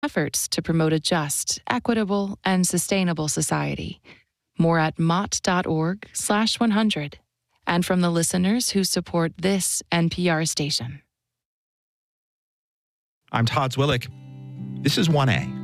efforts to promote a just, equitable, and sustainable society. More at mott.org/100, and from the listeners who support this NPR station. I'm Todd Zwillich. This is 1A.